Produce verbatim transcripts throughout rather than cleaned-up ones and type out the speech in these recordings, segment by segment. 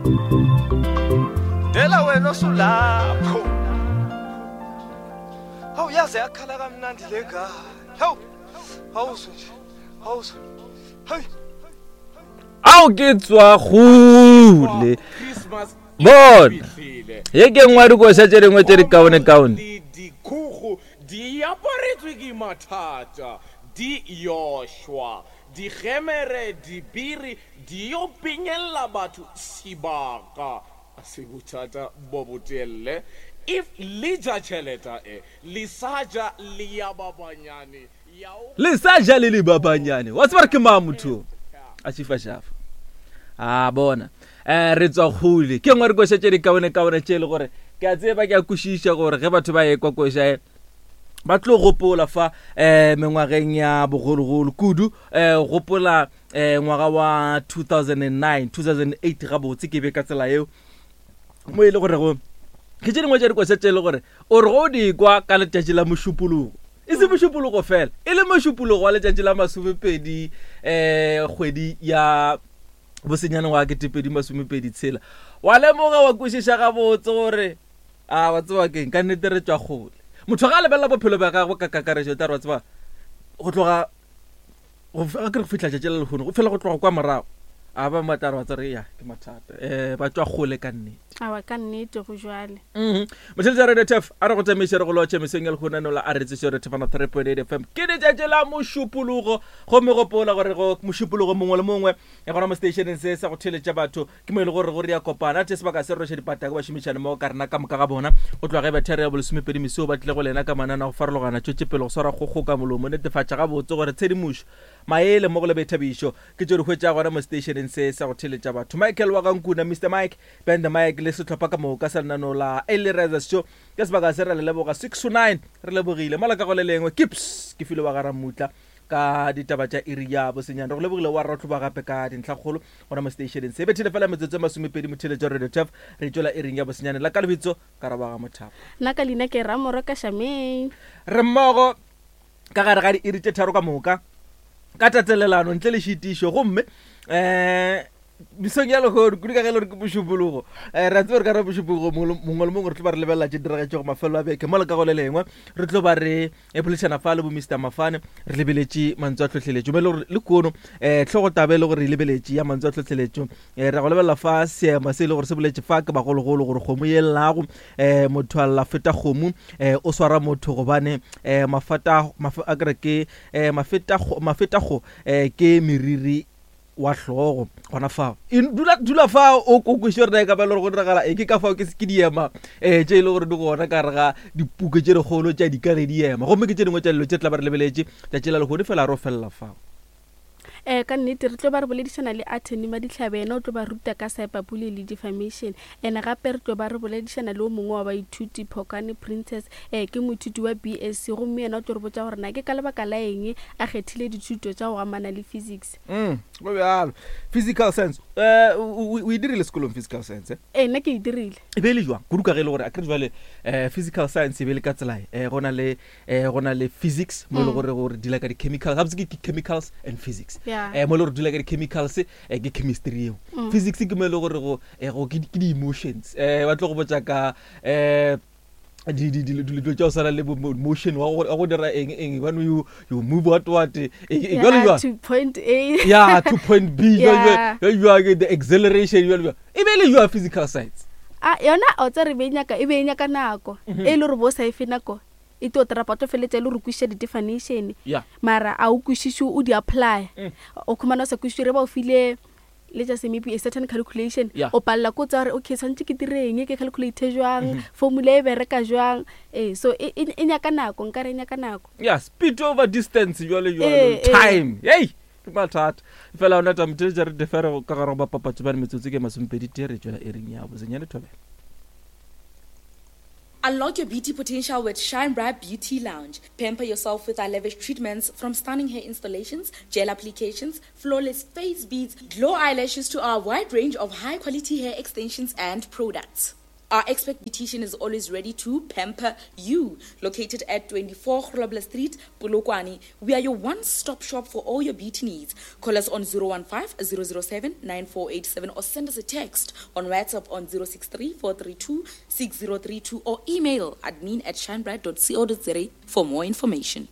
Dela wena osulapho. Hawu yaze yakhala kamnandi le gala. Hawu. Hawuzo nje. Hawuzo. Hey. Awu kitswa khule. Bon. Yeke ngwari go sa tsere ngwe tsere kaone kaone. Di khugu di aparetswe ke mathata. Di yoshwa. Di gemere di biri di yo pinyella batho sibaka. Se bothata bo botelle. If lija cheleta e lisaja liya babanyane yao Lisaja lili babanyane what's work mamutho a sifa shafa ah bona eh re tswa khule ke ngwe re go setse di kaone kaone tshele gore ke a tseba ke a kushisha gore ge batho ba ye kwa kwa sha ba tlo gopola fa eh mengwageng ya bogologolo kudu eh gopola eh ngwaga wa two thousand nine two thousand eight ga botse ke be ka tsela eo mo ile gore go ke tsene ngwe tse re go setse le gore o re go di kwa ka letšatši la mošupologo e se mošupologo fela e le mošupologo wa letšatši la masomepedi eh kgwedi ya bosenyane wa ketepedi masomepedi tshela wa lemoga wa kwešiša ga botse gore a wa tseba keng ka nnete re tswa kgole motho ga lebella bophelo ba gagwe ka kakaretšo ta re wa tseba go tloga go ke re fihla tšatši la lekgono go fela go tloga kwa morago a ba matara wa tsare ya ke mathata eh ba tswa kgole ka nnete a wa ka nnete go jwale mhm motšheletse re tef a re go tsamaiša re go lotše meseng ya lekgonano la a re tsese re tefana three point eight F M ke letšatši la mošupologo go me gopola gore go mošupologo mongwe le mongwe ya gona mo stationeng se sa go theletša batho ke mo ile gore go re ya kopana te sebaka se roše dipataka ba šomišane mo ka rena ka moka ga bona go tloga ge bathere ya bolesomepedi meseo ba tlile go lena ka manana go farologana tšotšepele go swara kgokgo ka molomo netefatša ga botse gore tshedimušo maele mo go le bethabišo ke tšo di hwetša gona mo stationeng se sa go theletša batho Michael wa kankuna Mr Mike bend the mic le setlhopha ka moka sa nnano la Early Risers Show ke sebaka se re le leboga six to nine re lebogile malaka go le lengwe kips ke file wa gara mutla ka ditaba tša iri ya bosenyane go lebogile wa rotlo ba gape ka dintlhakgolo gona mo stationeng se bethile fela metsotso masomepedi motheletša radio tef re tšola iring ya bosenyane la ka lebitso ka ra ba ga mothapo nna ka lena ke ramoro ka shameng re mmogo ka gare ga di iri tše tharo ka moka ka tatelelano ntle le šitišo gomme eh bisong ya logo go ka gelo re ke mošupologo eh ra tsore ka ra mošupologo mongwe le mongwe re tlo ba re lebella tše diregetšego mafelo a beke mo le ka go le lengwe re tlo ba re e polishana fa le bo Mr Mafane re lebeletše mantswe a tlhotlheletšo me le kono eh tlhogo tabe le gore re lebeletše ya mantswe a tlhotlheletšo eh ra go lebella fa seema se le gore se boletše fa ke bagologolo gore kgomo ye llago eh motho a la feta kgomo eh o swara motho go bane eh mafata a kere ke eh mafeta mafeta go eh ke meriri wa hlogo gona fa in dula dula fa o ko go shore ka ba le go diragala e ke ka fa ke se ke diema eh tše ile gore di gona ka rega dipuke tše digolo tša di ka re diema go me ke tše dingwe tša le tše tla ba re lebeletse tša tšela le go di fela ro fella fa eh ka nnete re tlo ba re boledišana le Attorney Maditlhabena o tlo ba ruta ka cyberbullying le defamation ene gape re tlo ba re boledišana le o mongwe wa baithuti Phokane Princess eh ke moithuti wa B S C gomme yena o tlo re botsa gore na ke ka lebaka la eng a kgethile dithuto tša go amana le physics mm go bjalo physical science eh we dirile sekolo physical science eh nna ke e dirile e be le jwa go ruka ge le gore a kre jwale eh physical science e be le ka tsela eh gona le eh gona le physics mo le gore gore dila ka di chemicals ga botse ke chemicals and physics eh mo le gore dila ka di chemicals eh ke chemistry eo physics ke mo le gore go eh go ke di emotions eh ba tlo go botsa ka eh di di di di tšo sala le motion wa go dira eng eng when you you move what what e go le jwa two point eight yeah two point B you you get the acceleration you e be le you physical science ah yona o tsare be nyaka e be nyaka nako e le re bo sa ifina ko e to trapato feletse le re kwisha di definition mara a o kwishishu o di apply o khumana sa kwishire ba o file le tsa se maybe a certain calculation o palla ko tsare okay santse ke direng ke calculate jwang formula e bereka jwang eh so e nyaka nako nkare nyaka nako yeah speed over distance jwale jwale time hey ke mathata fela ona ta mtse re defere ka garo ba papatso ba metsotso ke masompedi tere jwala ering ya bo senyane thobela. Unlock your beauty potential with Shine Bright Beauty Lounge. Pamper yourself with our lavish treatments from stunning hair installations, gel applications, flawless face beads, glow eyelashes to our wide range of high-quality hair extensions and products. Our expert beautician is always ready to pamper you. Located at twenty-four Grobler Street, Polokwane, we are your one-stop shop for all your beauty needs. Call us on zero one five, zero zero seven, nine four eight seven or send us a text on WhatsApp on zero six three, four three two, six zero three two or email admin at shinebright dot co dot za for more information.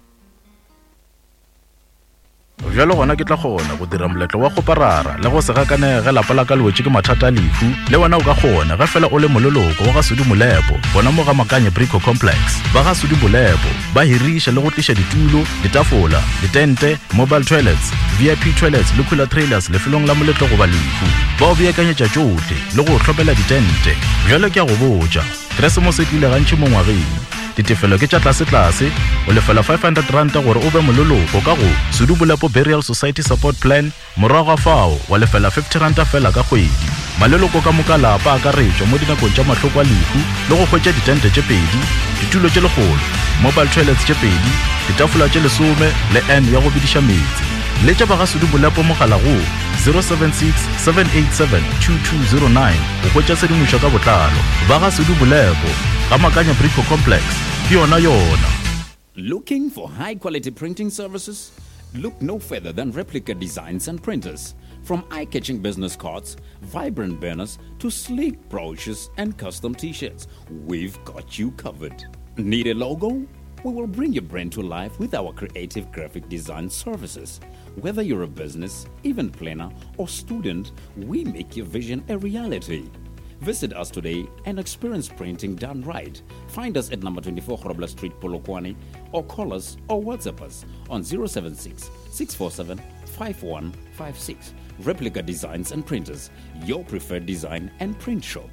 Jalo gona ke tla gona go dira moletlo wa go parara le go se gakanege lapa la ka lwetse ke mathata a lefu le wena o ka gona ga fela o le mololoko wa ga Sudi Molepo bona mo ga Makanye Brico Complex ba ga Sudi Molepo ba hirisha le go tlisha ditulo ditafola ditente mobile toilets V I P toilets le cooler trailers le filong la moletlo go ba lefu ba o beakanyetša tšohle le go hlopela ditente jalo ke a go botša Christmas e tlile gantši mo ngwageng ditefelo ke tša tlase-tlase o lefela five hundred rand gore o be mololoko ka go Sudi Molepo Burial Society Support Plan morago fao wa lefela fifty rand fela ka kgwedi maleloko ka moka lapa a ka retšwa mo dinakong tša mahloko a lefu le go hwetša ditente tše pedi ditulo tše legolo mobile toilets tše pedi ditafola tše lesome le n ya go bediša metsi le tša ba ga Sudi Molepo mogala go zero seven six, seven eight seven, two two zero nine o hwetša sedimošo ka botlalo ba ga Sudi Molepo ga Makanye Brico Complex ke yona yona. Looking for high-quality printing services? Look no further than Replica Designs and Printers. From eye-catching business cards, vibrant banners, to sleek brochures and custom t-shirts, we've got you covered. Need a logo? We will bring your brand to life with our creative graphic design services. Whether you're a business, event planner, or student, we make your vision a reality. Visit us today and experience printing done right. Find us at number twenty-four Grobler Street, Polokwane, or call us or WhatsApp us on zero seven six, six four seven, five one five six. Replica Designs and Printers, your preferred design and print shop.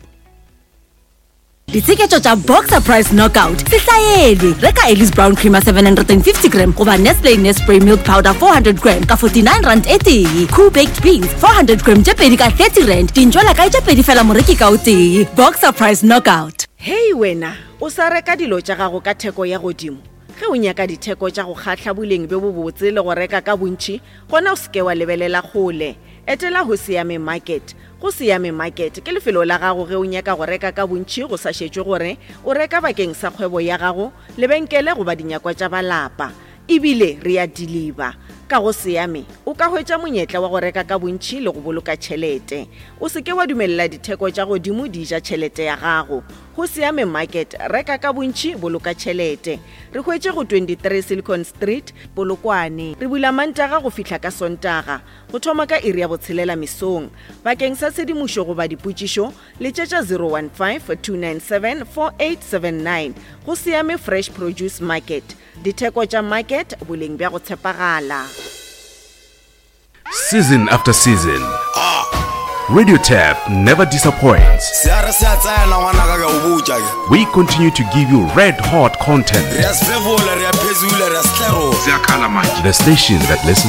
Ditseketo tša Boxer Price Knockout sihlaelwe reka Ellis Brown Creamer seven hundred fifty gram goba Nestle Nespray Milk Powder four hundred gram ka forty-nine rand e tee Cool Baked Beans four hundred gram tše pedi ka thirty rand dintswela ka tše pedi fela moreki ka o tee Boxer Price Knockout. Hey wena o sa reka dilo tša gago ka theko ya godimo ge o nyaka ditheko tša go kgatla boleng be bo botse le go reka ka bontši gona o seke wa lebelela kgole etela ho Siame Market. Go Siame Market ke lefelo la gago ge o nyaka go reka ka bontši go sa šetšwe gore o reka bakeng sa kgwebo ya gago lebenkele goba dinyakwa tša balapa ebile re a deliver ka go Siame o ka hwetša monyetla wa go reka ka bontši le go boloka tšhelete o seke wa dumelela ditheko tša godimo di ja tšhelete ya gago go Siame Market reka ka bontši boloka tšhelete re hwetše go twenty-three Silicon Street Polokwane re bula Mantaga go fihla ka Sontaga go thoma ka iri ya botshelela mesong bakeng sa sedimošo goba dipotšišo le tšetša zero one five, two nine seven, four eight seven nine go Siame Fresh Produce Market ditheko tša market boleng bja go tshepagala. Season after season, Radio Tap never disappoints. We continue to give you red hot content. The station that listens